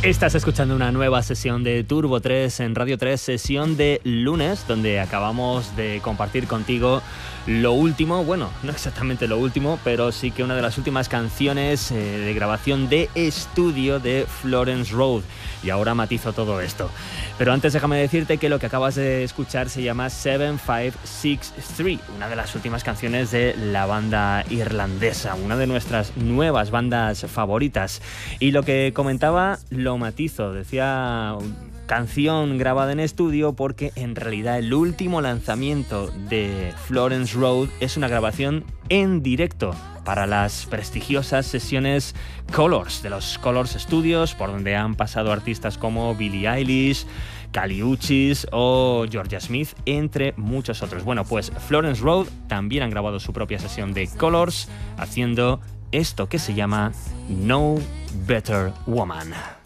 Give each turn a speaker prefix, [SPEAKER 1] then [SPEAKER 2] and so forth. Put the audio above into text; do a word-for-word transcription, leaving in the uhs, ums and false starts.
[SPEAKER 1] Estás escuchando una nueva sesión de Turbo tres en Radio tres, sesión de lunes, donde acabamos de compartir contigo lo último, bueno, no exactamente lo último, pero sí que una de las últimas canciones eh, de grabación de estudio de Florence Road. Y ahora matizo todo esto. Pero antes déjame decirte que lo que acabas de escuchar se llama seven five six three, una de las últimas canciones de la banda irlandesa, una de nuestras nuevas bandas favoritas. Y lo que comentaba lo matizo, decía canción grabada en estudio porque en realidad el último lanzamiento de Florence Road es una grabación en directo para las prestigiosas sesiones Colors de los Colors Studios, por donde han pasado artistas como Billie Eilish, Kali Uchis o Georgia Smith, entre muchos otros. Bueno, pues Florence Road también han grabado su propia sesión de Colors haciendo esto que se llama No Better Woman.